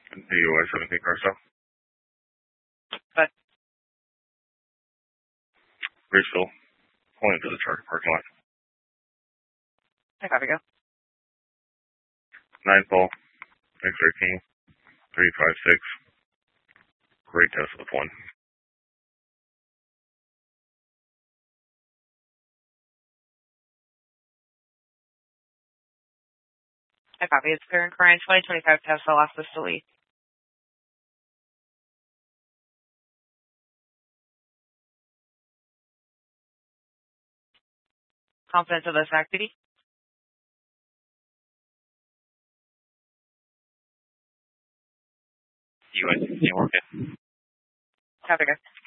DUI 17 car stop. But Ridgeville. Pulling into the Target parking lot. I gotta go. 9 ball. X13. 356. Great test with 1. I copy. It's clear and current 2025 Tesla lost this delete. Confident of this activity? DUI 16 working. Copy, guys.